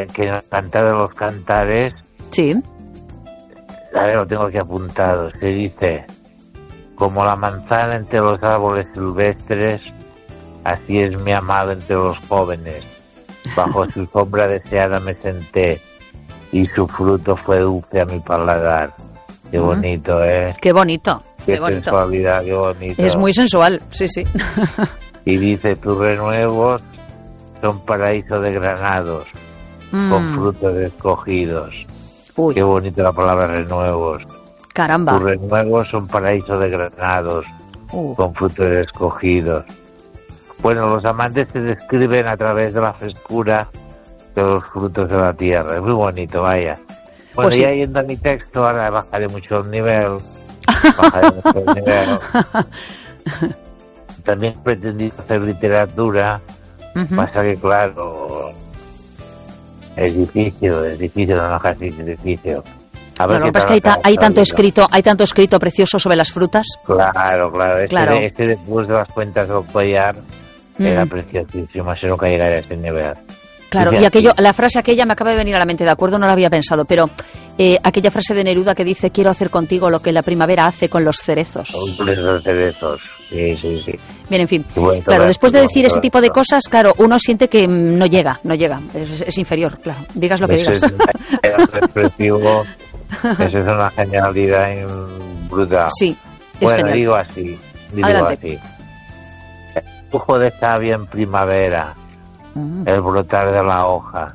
que nos Cantar de los Cantares, Sí. a ver, lo tengo aquí apuntado, se dice: como la manzana entre los árboles silvestres, así es mi amado entre los jóvenes. Bajo su sombra deseada me senté, y su fruto fue dulce a mi paladar. Qué bonito, ¿eh? Qué bonito, Qué qué bonito. sensualidad, qué bonito. Es muy sensual, sí, sí. Y dice: tus renuevos son paraíso de granados, con frutos escogidos. Uy, Qué bonita la palabra renuevos. caramba. Tus renuevos son paraíso de granados, con frutos escogidos. Bueno, los amantes se describen a través de la frescura de los frutos de la tierra. Es muy bonito, vaya. Bueno, Pues sí. ya yendo a mi texto, ahora bajaré mucho el nivel. Bajaré mucho el nivel. También he pretendido hacer literatura. Pasa que, claro, es difícil, no casi es difícil. A ver Claro, lo qué que pasa es que tal hay acaba tanto escrito precioso sobre las frutas. Claro. Claro. Este después de las cuentas del collar era preciosísimo, se nunca llegaría a ese nivel. Claro, Dice y aquello, así: la frase aquella me acaba de venir a la mente, de acuerdo, no la había pensado, pero aquella frase de Neruda que dice: quiero hacer contigo lo que la primavera hace con los cerezos. Los cerezos, sí. Bien, en fin. Qué bonito Claro, esto, después de qué decir bonito ese tipo de esto. cosas, claro, uno siente que no llega. Es inferior, claro. Digas lo que digas. Eso es expresivo, eso es una genialidad brutal. Sí, es Bueno, genial. digo así. Adelante. El flujo de savia en primavera, el brotar de la hoja,